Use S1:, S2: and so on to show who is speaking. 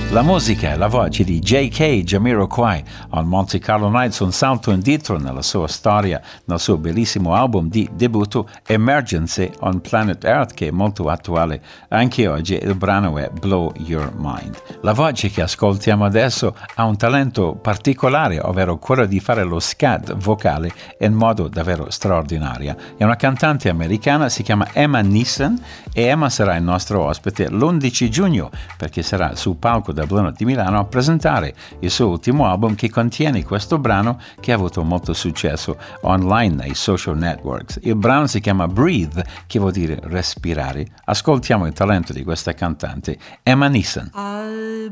S1: La musica e la voce di J.K. Jamiroquai al Monte Carlo Nights, un salto indietro nella sua storia, nel suo bellissimo album di debutto Emergency on Planet Earth, che è molto attuale anche oggi. Il brano è Blow Your Mind. La voce che ascoltiamo adesso ha un talento particolare, ovvero quello di fare lo scat vocale in modo davvero straordinario. È una cantante americana, si chiama Emma Neeson, e Emma sarà il nostro ospite l'11 giugno perché sarà sul palco del Blue Note di Milano a presentare il suo ultimo album che contiene questo brano che ha avuto molto successo online nei social networks. Il brano si chiama Breathe, che vuol dire respirare. Ascoltiamo il talento di questa cantante, Emma Neeson.